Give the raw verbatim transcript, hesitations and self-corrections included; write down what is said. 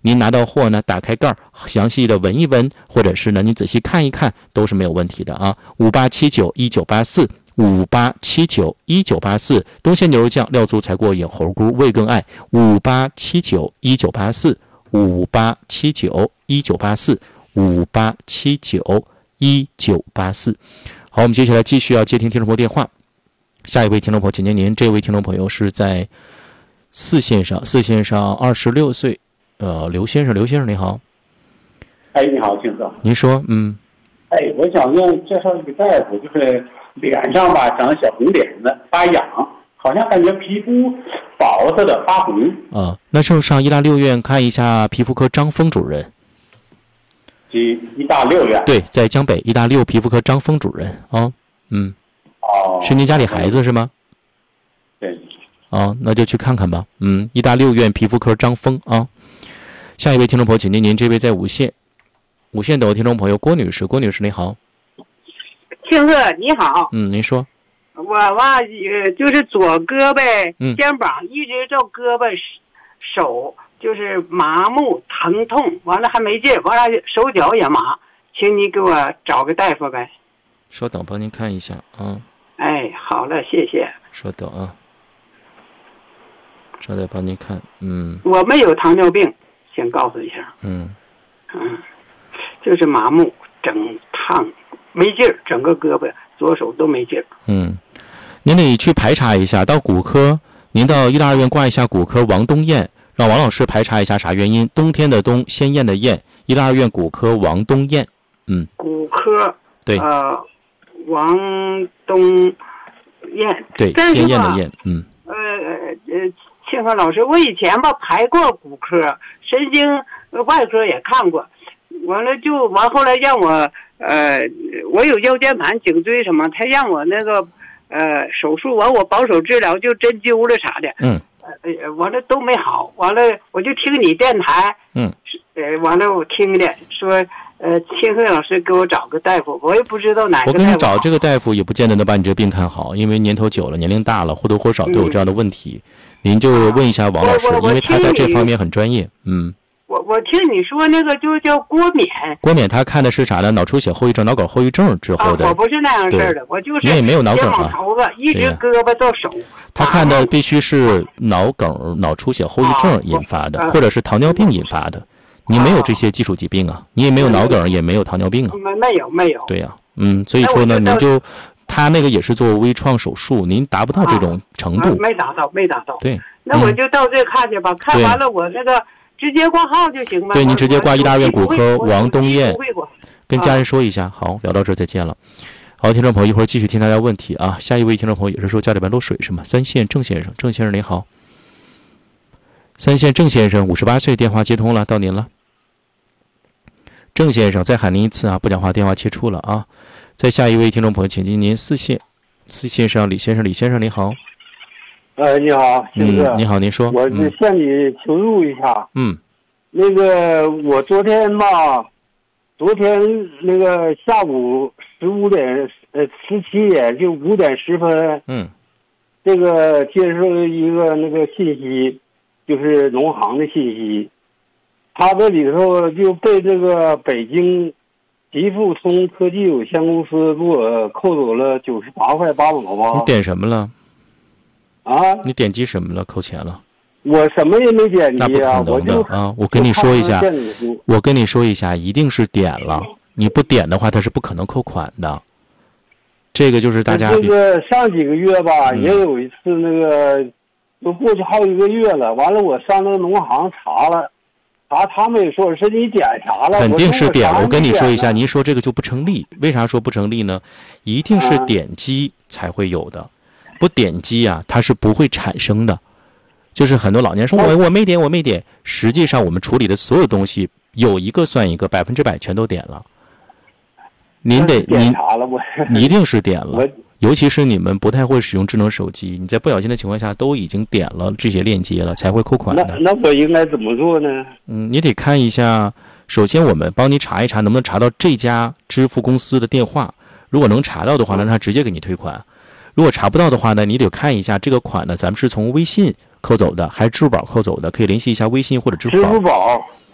您拿到货呢，打开盖儿，详细的闻一闻，或者是呢，你仔细看一看，都是没有问题的啊。五八七九一九八四，五八七九一九八四，东鲜牛肉酱料足才过瘾，猴菇味更爱。五八七九一九八四，五八七九一九八四，五八七九一九八四。好，我们接下来继续要接听听众朋友电话。下一位听众朋友，请您，您这位听众朋友是在四线上，四线上二十六岁，呃，刘先生，刘先生你好。 哎，你好，金哥。 您说，嗯。 哎，我想问介绍一个大夫，就是脸上吧长小红点子，发痒，好像感觉皮肤薄似的发红。 啊，那是不是上医大六院看一下皮肤科张峰主任？ 及医大六院。 对，在江北医大六皮肤科张峰主任啊，嗯。 哦。 是您家里孩子是吗？ 对。 哦，那就去看看吧。嗯，医大六院皮肤科张峰啊。下一位听众朋友，请您，您这位在五线，五线等听众朋友郭女士，郭女士你好。 庆贺你好。 嗯，您说。 我吧，呃，就是左胳膊、 嗯、 肩膀一直到胳膊、手，就是麻木疼痛，完了还没劲，完了手脚也麻，请你给我找个大夫呗。 稍等，帮您看一下啊。 哎，好了，谢谢。 稍等啊，稍等，帮您看。嗯。 我没有糖尿病，先告诉一下。 嗯。 嗯，就是麻木、整烫、没劲儿，整个胳膊、左手都没劲儿。 嗯，您得去排查一下，到骨科，您到医大二院挂一下骨科王东艳，让王老师排查一下啥原因。冬天的冬，鲜艳的艳，医大二院骨科王东艳。嗯。 骨科。 对。 呃，王东艳。 对，鲜艳的艳。嗯。 呃呃，庆贺老师，我以前吧排过骨科，神经外科也看过，完了就完后来让我呃，我有腰间盘、颈椎什么，他让我那个呃手术完，我保守治疗就针灸了啥的， 嗯， 呃完了都没好，完了我就听你电台， 嗯， 呃完了我听的说呃庆贺老师给我找个大夫，我也不知道哪个大夫。 我给你找这个大夫也不见得能把你这个病看好，因为年头久了，年龄大了，或多或少都有这样的问题。嗯，您就问一下王老师，因为他在这方面很专业。嗯， 我我听你说那个就叫郭冕。 郭冕他看的是啥呢？脑出血后遗症、脑梗后遗症之后的。 啊，我不是那样事儿的，我就是你也没有脑梗啊， 头发一直胳膊到手。 他看的必须是脑梗、脑出血后遗症引发的， 啊、 或者是糖尿病引发的。你没有这些基础疾病啊，你也没有脑梗，也没有糖尿病啊。 没没有没有。 对呀、啊，嗯，所以说呢，您就。他那个也是做微创手术，您达不到这种程度。 啊、没达到，没达到。 对， 那我就到这看去吧，嗯、看完了我那个直接挂号就行了。 对，您直接挂医大院骨科王东艳，跟家人说一下。好，聊到这儿再见了。好，听众朋友，一会儿继续听大家问题啊。下一位听众朋友也是说家里边漏水是吗？三线郑先生，郑先生您好。三线郑先生，五十八岁，电话接通了，到您了。郑先生，再喊您一次啊，不讲话电话切出了啊。再下一位听众朋友，请进您四线，四线上李先生，李先生你好。 呃，你好，先生、 嗯。你好，您说。 我是向你求助一下。 嗯。 那个，我昨天吧，昨天那个下午十五点，呃，十七点就五点十分。 嗯。 这个接受一个那个信息，就是农行的信息，他这里头就被这个北京。吉富通科技有限公司给我扣走了九十八块八毛八。 你点什么了？ 啊？ 你点击什么了？扣钱了？ 我什么也没点击啊！ 那不可能的啊！我跟你说一下，我跟你说一下，一定是点了。你不点的话，它是不可能扣款的。这个就是大家。 这个上几个月吧，嗯、也有一次那个，都过去好几个月了。完了，我上那个农行查了。啊，他们也说是你点啥了？ 肯定是点了。 我我跟你说一下，您说这个就不成立。为啥说不成立呢？一定是点击才会有的，不点击啊，它是不会产生的。就是很多老年人说我我没点，我没点。实际上我们处理的所有东西有一个算一个，百分之百全都点了。您得您你一定是点了。尤其是你们不太会使用智能手机，你在不小心的情况下都已经点了这些链接了，才会扣款的。 那那我应该怎么做呢？ 嗯，你得看一下。首先，我们帮你查一查，能不能查到这家支付公司的电话。如果能查到的话呢，让他直接给你退款。如果查不到的话呢，你得看一下这个款呢，咱们是从微信扣走的，还是支付宝扣走的？可以联系一下微信或者支付宝。 支付宝。